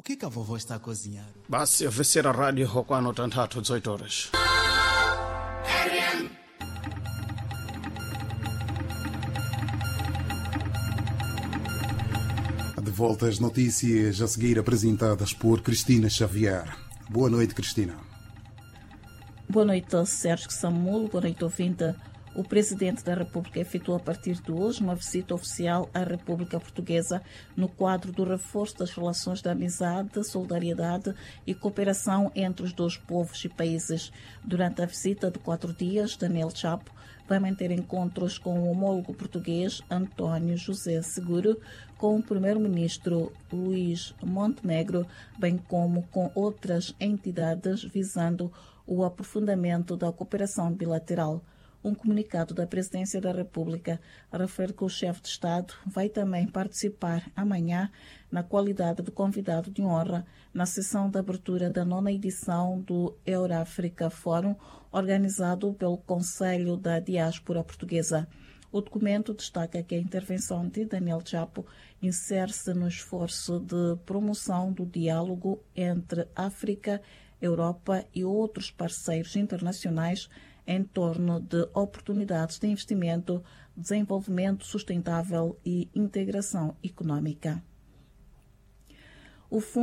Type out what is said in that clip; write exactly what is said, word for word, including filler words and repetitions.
que, que a vovó está a cozinhar? Basi visira rádio Rokwano tanthatu dezoito horas. De volta às notícias a seguir apresentadas por Cristina Xavier. Boa noite, Cristina. Boa noite, Sérgio Samuel. Boa noite, ouvinte. O Presidente da República efetuou a partir de hoje uma visita oficial à República Portuguesa no quadro do reforço das relações de amizade, solidariedade e cooperação entre os dois povos e países. Durante a visita de quatro dias, Daniel Chapo vai manter encontros com o homólogo português António José Seguro, com o primeiro-ministro Luís Montenegro, bem como com outras entidades visando o aprofundamento da cooperação bilateral. Um comunicado da Presidência da República refere que o chefe de Estado vai também participar amanhã, na qualidade de convidado de honra, na sessão de abertura da nona edição do Euráfrica Fórum, organizado pelo Conselho da Diáspora Portuguesa. O documento destaca que a intervenção de Daniel Chapo insere-se no esforço de promoção do diálogo entre África, Europa e outros parceiros internacionais em torno de oportunidades de investimento, desenvolvimento sustentável e integração econômica. O Fundo